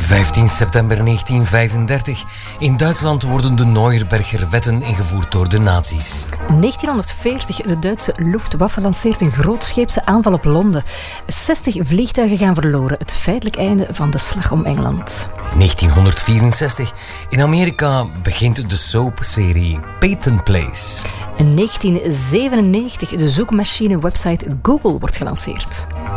15 september 1935. In Duitsland worden de Neuerberger wetten ingevoerd door de nazi's. 1940. De Duitse Luftwaffe lanceert een grootscheepse aanval op Londen. 60 vliegtuigen gaan verloren. Het feitelijk einde van de slag om Engeland. 1964. In Amerika begint de soapserie Peyton Place. In 1997. De zoekmachine-website Google wordt gelanceerd.